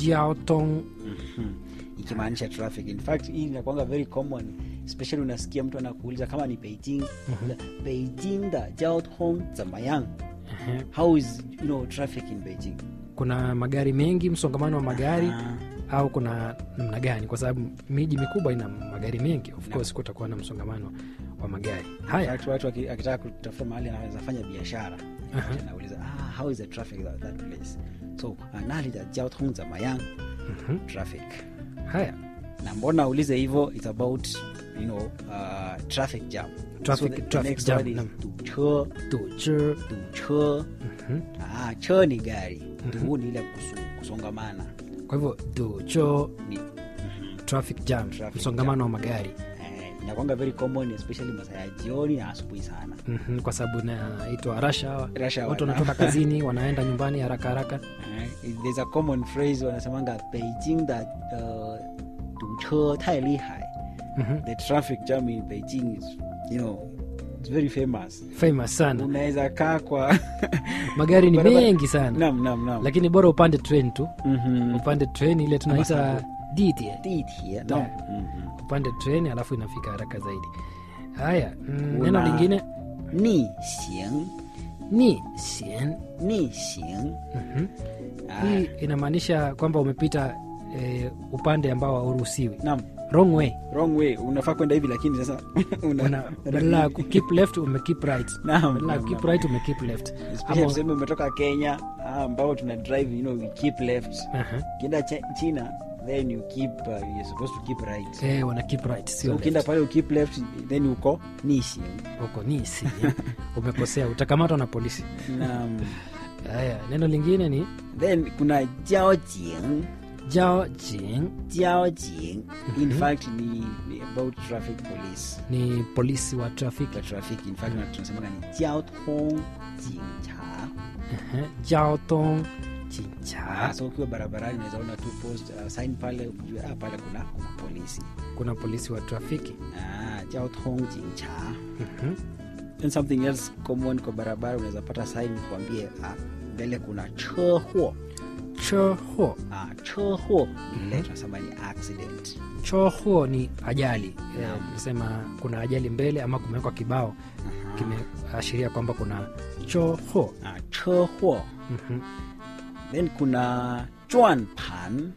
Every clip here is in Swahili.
交通 ikimaanisha traffic. In fact hii inakuanga very common, especially unasikia mtu anakuuliza kama ni Beijing, Beijing da jiao tong zamayang, how is traffic in Beijing? Kuna magari mengi, msongamano wa magari au kuna namna gani? Kwa sababu miji mikubwa ina magari mengi, of course kutakuwa na msongamano wa magari. Haya, watu akitaka kutafuta mahali anaweza fanya biashara, anauliza how is the traffic that place? So nali da jiao tong zamayang, traffic. Haya, na mbona ulize hivyo? It's about traffic jam. Traffic jam. Duche. Che ni gari, du ni ile kusongamana. Kwa hivyo duche ni traffic jam, msongamano wa magari. Inakuanga very common, especially masaa ya jioni na asubuhi sana. Kwa sababu inaitwa rush hour. Watu wanatoka kazini wanaenda nyumbani haraka haraka. There's a common phrase wanasemanga Beijing da duche tai lihai. The traffic jam in Beijing is it's very famous sana. Unaweza kaa kwa magari ni mengi sana. Naam. Lakini bora upande train tu. Upande train ile tunaita ditie. Upande train alafu inafika haraka zaidi. Haya, neno lingine ni xian. Hii inamaanisha kwamba umepita upande ambao hauruhusiwi. Naam. Wrong way. Unafaa kwenda hivi, lakini sasa badala ku keep left ume keep right. Badala keep right ume keep left. Especially sema umetoka Kenya ambao tuna drive we keep left. Kienda China then you keep you're supposed to keep right. Wana keep right, sio left. Ukienda pale you keep left then uko nisi. Umekosea, utakamatwa na polisi. Naam. Haya, neno lingine ni then kuna jiaojing. In fact ni about traffic police. Ni polisi wa traffic. In fact tunasema ni jiao tong jincha. Jiao tong jincha. So ukiwa barabarani unaweza ona tu post sign pale, ujue pale kuna polisi. Kuna polisi wa trafiki. Jiao tong jincha. And something else common kwa barabara, unaweza pata sign kuambie mbele kuna chehuo. Chehuo ile tunasema ni accident. Chehuo ni ajali. Tunasema kuna ajali mbele ama kumewekwa kibao kimeashiria kwamba kuna chehuo. Then kuna juanpan.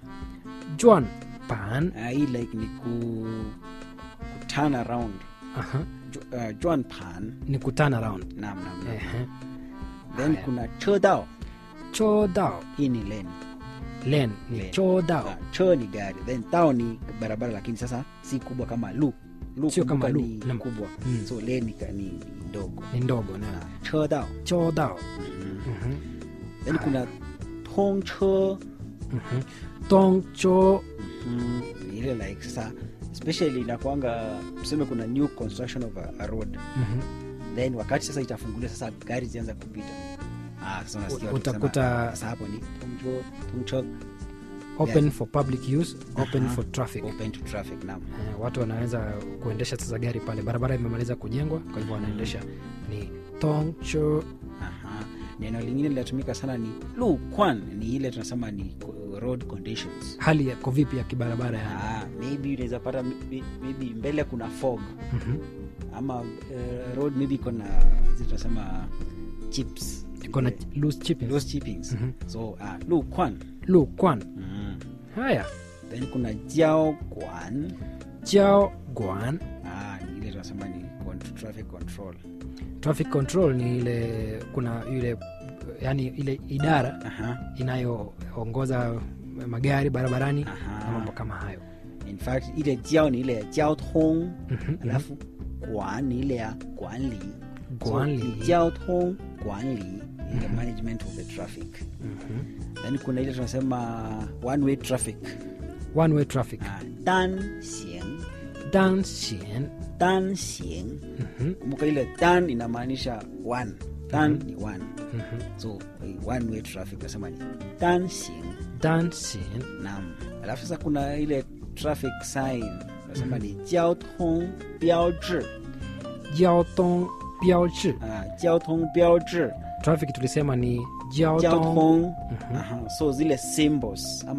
Hii like ni ku turn around. Juanpan ni ku turn around. Naam. Then kuna chodao. Hii ni lane ni chodao. Cho ni gari, then dao ni barabara, lakini sasa si kubwa kama lu. Sio kama lu ni kubwa. So lane ni ndogo. Ni ndogo na chodao. Then kuna tongcho. Ile like sasa especially inakuanga tuseme kuna new construction of a road. Then wakati sasa itafunguliwa, sasa gari zianza kupita. Utakuta hapo ni tongcho open for public use, open for traffic. Open to traffic, naam. Watu wanaweza kuendesha sasa gari pale. Barabara imemaliza kujengwa, kwa hivyo wanaendesha ni tongcho. Neno lingine linatumika sana ni luquan, ni ile tunasema ni road conditions. Hali yako vipi ya kibarabara maybe unaweza pata maybe mbele kuna fog. Ama road maybe kuna tunasema chips. Kuna loose chippings. So luquan. Haya, then kuna jiaoguan. Ni ile tunasema ni traffic control. Ni ile kuna ile yani ile idara inayoongoza magari barabarani na mambo kama hayo. In fact ile jiao ni ile ya jiao tong, alafu guan ni ile ya guanli. Jiao tong guanli, the management of the traffic. Then kuna ile tunasema one way traffic. Dan xian. Kumbuka ile dan inamaanisha one. Dan ni one. So one way traffic nasema ni dan xian. Naam. Alafu sasa kuna ile traffic sign nasema ni jiao tong biaozhi. Jiao tong biaozhi. Traffic tulisema ni jiao tong. So zile symbols